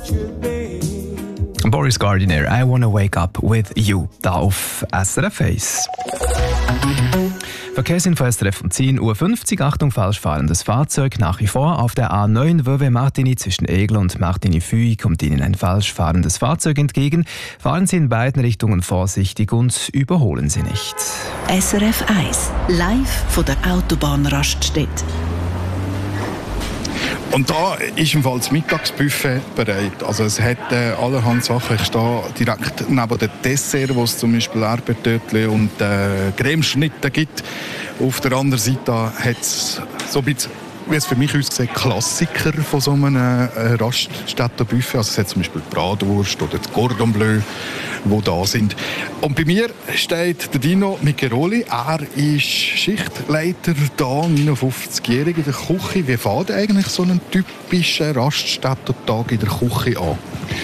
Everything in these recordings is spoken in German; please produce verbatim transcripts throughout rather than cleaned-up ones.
Boris Gardiner, I Wanna Wake Up With You, da auf S R F eins. Verkehrsinfo S R F um zehn Uhr fünfzig. Achtung, falsch fahrendes Fahrzeug. Nach wie vor auf der A neun Vevey-Martigny zwischen Egl und Martigny-Fuy kommt Ihnen ein falsch fahrendes Fahrzeug entgegen. Fahren Sie in beiden Richtungen vorsichtig und überholen Sie nicht. S R F eins, live von der Autobahnraststätte. Und da ist im Fall das Mittagsbuffet bereit. Also es hat äh, allerhand Sachen. Ich stehe direkt neben dem Dessert, wo es zum Beispiel Erdbeertörtchen und äh, Cremeschnitte gibt. Auf der anderen Seite hat es so ein bisschen, wie es für mich aussieht, Klassiker von so einem äh, Raststättenbuffet. Also es hat zum Beispiel die Bratwurst oder das Cordon Bleu, die da sind. Und bei mir steht der Dino Miccheroli. Er ist Schichtleiter da, neunundfünfzigjährig in der Küche. Wie fängt eigentlich so ein typischer Raststätten-Tag in der Küche an?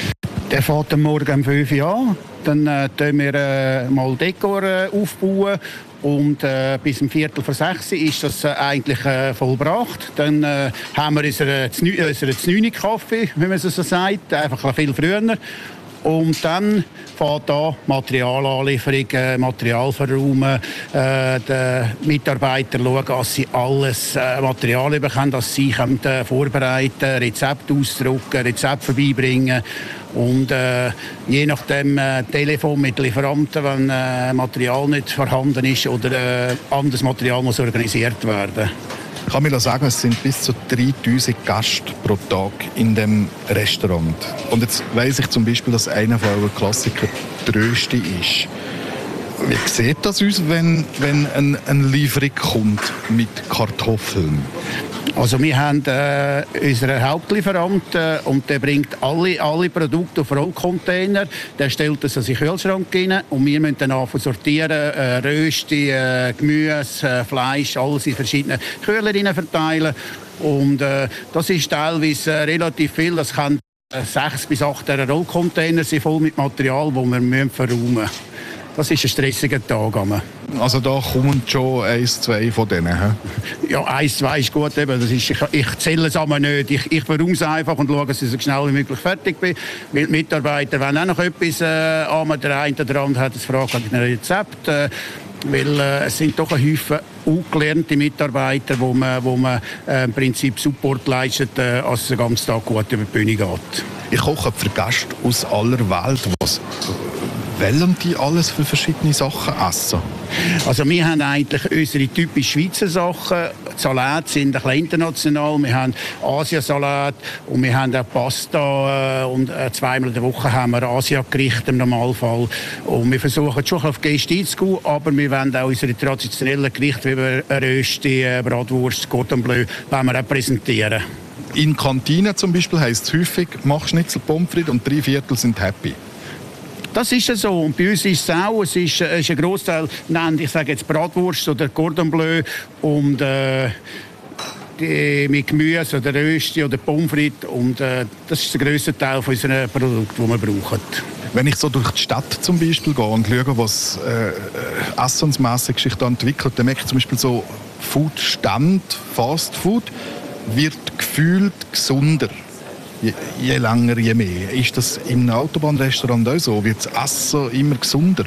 Der fängt am Morgen um fünf Uhr an. Dann äh, tun wir äh, mal Dekor äh, aufbauen. Und äh, bis um Viertel vor sechs ist das äh, eigentlich äh, vollbracht. Dann äh, haben wir unseren neuen Kaffee, wie man so sagt, einfach viel früher. Und dann fängt an Materialanlieferung, äh, Material verräumen, äh, die Mitarbeiter schauen, dass sie alles äh, Material bekommen, dass sie können, äh, vorbereiten, Rezept ausdrucken, Rezept vorbeibringen. Und äh, je nachdem äh, Telefon mit Lieferanten, wenn äh, Material nicht vorhanden ist oder äh, anderes Material muss organisiert werden. Ich kann mir sagen, es sind bis zu dreitausend Gäste pro Tag in dem Restaurant. Und jetzt weiss ich zum Beispiel, dass einer von euren Klassikern die Rösti ist. Wie sieht das aus, wenn, wenn ein, eine Lieferung kommt mit Kartoffeln? Also wir haben äh, unseren Hauptlieferanten und der bringt alle, alle Produkte auf Rollcontainer. Der stellt das in den Kühlschrank rein und wir müssen dann anfangen sortieren, äh, Rösti, äh, Gemüse, äh, Fleisch, alles in verschiedene Kühler verteilen. Und äh, das ist teilweise äh, relativ viel. Das kann äh, sechs bis acht Rollcontainer sind voll mit Material, das wir müssen verräumen müssen. Das ist ein stressiger Tag. Also da kommen schon eins, zwei von denen? He? Ja, eins, zwei ist gut. Eben. Das ist, ich, ich zähle es aber nicht. Ich, ich verräume es einfach und schaue, dass ich so schnell wie möglich fertig bin. Weil die Mitarbeiter wollen auch noch etwas äh, an. Der eine oder andere hat das Frage nach einem Rezept. Äh, weil äh, es sind doch ein Haufen ungelernte Mitarbeiter, wo man, wo man äh, im Prinzip Support leistet, äh, als es den ganzen Tag gut über die Bühne geht. Ich koche für Gäste aus aller Welt. Was wollen die alles für verschiedene Sachen essen? Also wir haben eigentlich unsere typisch Schweizer Sachen. Die Salate sind ein bisschen international. Wir haben Asiasalat und wir haben auch Pasta. Und zweimal in der Woche haben wir Asiagerichte im Normalfall. Und wir versuchen schon auf Gäste einzugehen, aber wir wollen auch unsere traditionellen Gerichte wie Rösti, Bratwurst, Cordon Bleu, wollen wir auch präsentieren. In Kantinen zum Beispiel heisst es häufig, mach Schnitzel Pommes frites und drei Viertel sind happy. Das ist ja so. Und bei uns ist es auch. Es ist, äh, ist ein Grossteil, nennt, ich sage jetzt Bratwurst oder Cordon Bleu und äh, die, mit Gemüse oder Rösti oder Pommes frites. Und äh, das ist der grösste Teil von unseren Produkten, die wir brauchen. Wenn ich so durch die Stadt zum Beispiel gehe und schaue, was äh, essensmässig sich da entwickelt, dann merke ich zum Beispiel so Food-Stand, Fast Food, wird gefühlt gesunder. Je, je länger, je mehr. Ist das im Autobahnrestaurant auch so? Wird das Essen immer gesunder?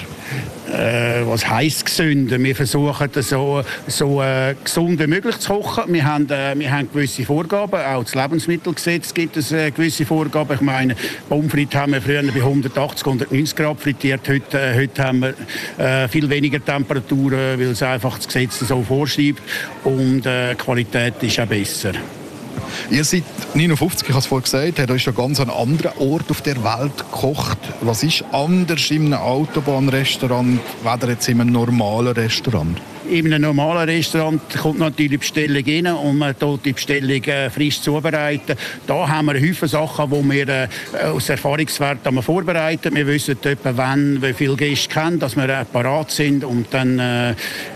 Äh, was heisst gesünder? Wir versuchen, so, so äh, gesund wie möglich zu kochen. Wir haben, äh, wir haben gewisse Vorgaben. Auch das Lebensmittelgesetz gibt es äh, gewisse Vorgaben. Ich meine, Pommes frites haben wir früher bei hundertachtzig, hundertneunzig Grad frittiert. Heute, äh, heute haben wir äh, viel weniger Temperaturen, weil es einfach das Gesetz so vorschreibt. Und äh, die Qualität ist auch besser. Ihr seid neunundfünfzig, ich habe es vorhin gesagt, da ist ja ganz ein anderer Ort auf der Welt gekocht. Was ist anders in einem Autobahnrestaurant, weder jetzt in einem normalen Restaurant? In einem normalen Restaurant kommt natürlich die Bestellung rein und man tut die Bestellung äh, frisch zubereiten. Da haben wir Haufen Sachen, die wir äh, aus Erfahrungswert vorbereiten. Wir wissen etwa, wann, wie viele Gäste kennen, dass wir äh, parat sind und dann äh,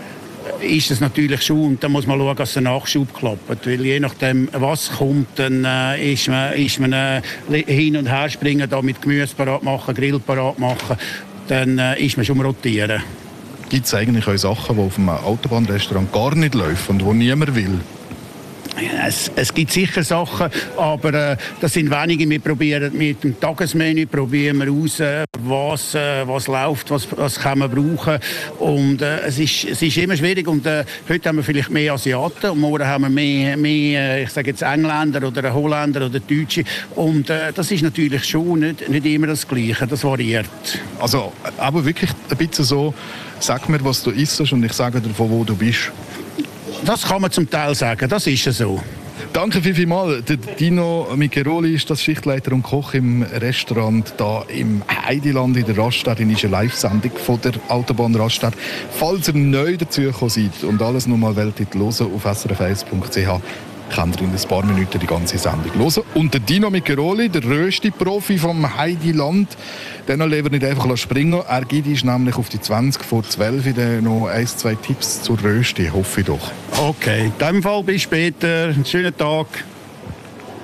ist es natürlich schon, und dann muss man schauen, dass der Nachschub klappt. Weil je nachdem, was kommt, dann äh, ist man, ist man äh, hin und her springen, da mit Gemüse parat machen, Grill parat machen, dann äh, ist man schon am Rotieren. Gibt es eigentlich auch Sachen, die auf einem Autobahnrestaurant gar nicht laufen und die niemand will? Es, es gibt sicher Sachen, aber äh, das sind wenige. Wir probieren mit dem Tagesmenü probieren wir aus, äh, was, äh, was läuft, was, was kann man brauchen. Und äh, es, ist, es ist immer schwierig. Und äh, heute haben wir vielleicht mehr Asiaten und morgen haben wir mehr, mehr ich sage jetzt Engländer oder Holländer oder Deutsche. Und äh, das ist natürlich schon nicht, nicht immer das Gleiche. Das variiert. Also, aber wirklich ein bisschen so, sag mir, was du isst und ich sage dir, von wo du bist. Das kann man zum Teil sagen, das ist so. Danke viel, viel mal. Der Dino Micheroli ist das Schichtleiter und Koch im Restaurant da im Heidiland in der Raststadt. In einer Live-Sendung von der Autobahn Raststadt. Falls ihr neu dazugekommen seid und alles nochmal hören auf s r f eins punkt c h, könnt ihr in ein paar Minuten die ganze Sendung hören. Und der Dino Micheroli, der Rösti-Profi vom Heidiland, den lassen wir nicht einfach springen. Er gibt uns nämlich auf die zwanzig vor zwölf noch ein, zwei Tipps zur Rösti, hoffe ich doch. Okay, in diesem Fall bis später. Einen schönen Tag.